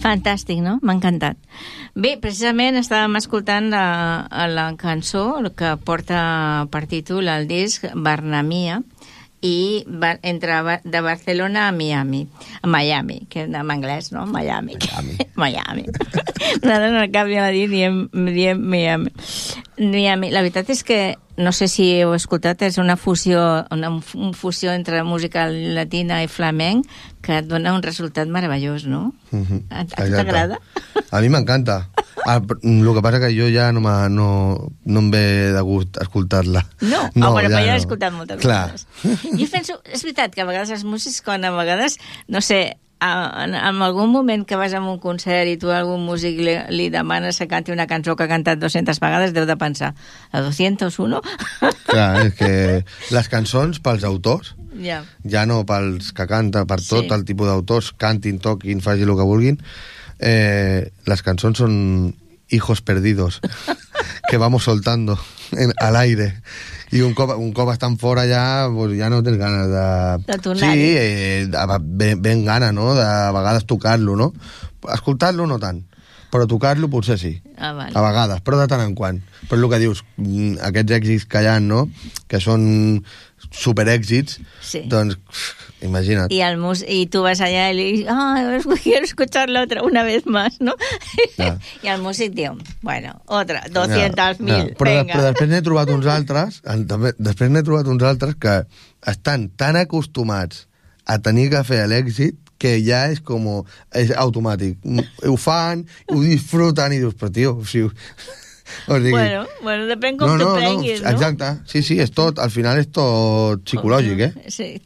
Fantàstic, no? M'ha encantat. Bé, precisament estàvem escoltant la cançó que porta per títol el disc Barnamia, i de Barcelona a Miami, que en anglès, no? Miami. Nosaltres al cap ja diem Miami. La veritat és que no sé si heu escoltat, és una fusió entre música latina i flamenc que et dona un resultat meravellós, no? A tu t'agrada? A mi m'encanta. El que passa que jo ja no em ve de gust escoltar-la. No? Però ja he escoltat moltes vegades. Jo penso, és veritat que a vegades els músics, quan a vegades, no sé, en algun moment que vas a un concert i tu a algun músic li demanes que canti una cançó que ha cantat 200 vegades, deu de pensar, a 201? Clar, és que les cançons pels autors, ja no pels que canta, per tot el tipus d'autors, cantin, toquin, facin el que vulguin, les cançons són hijos perdidos que vamos soltando al aire. I un cop estan fora ja, pues ja no tens ganes de tornar-hi. Sí, ben gana, no?, de a vegades tocar-lo, no? Escoltar-lo no tant, però tocar-lo potser sí. Vale. A vegades, però de tant en quant. Però el que dius, aquests èxits que hi ha, no?, que són superèxits, doncs imagina't. Y tú vas allá y le dices, quiero escucharla una vez más, ¿no? I el músic diu, bueno, otra, 200.000, venga. Però després n'he trobat uns altres que estan tan acostumats a tenir que fer l'èxit que ja és automàtic. Ho fan, ho disfruten i dius, però tio, o sigui... Bueno, depèn com t'ho prenguis, no? Exacte, sí, és tot, al final és tot psicològic, Sí,